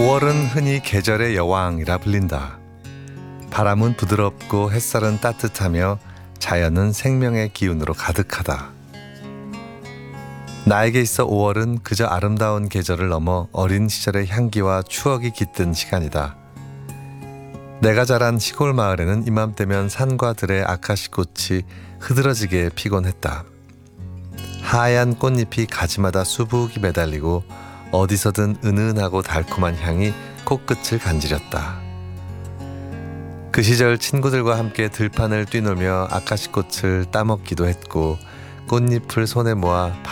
5월은 흔히 계절의 여왕이라 불린다. 바람은 부드럽고 햇살은 따뜻하며 자연은 생명의 기운으로 가득하다. 나에게 있어 5월은 그저 아름다운 계절을 넘어 어린 시절의 향기와 추억이 깃든 시간이다. 내가 자란 시골 마을에는 이맘때면 산과 들의 아카시꽃이 흐드러지게 피곤 했다. 하얀 꽃잎이 가지마다 수북이 매달리고 어디서든 은은하고 달콤한 향이 코끝을 간지렸다. 그 시절 친구들과 함께 들판을 뛰놀며 아카시꽃을 따먹기도 했고 꽃잎을 손에 모아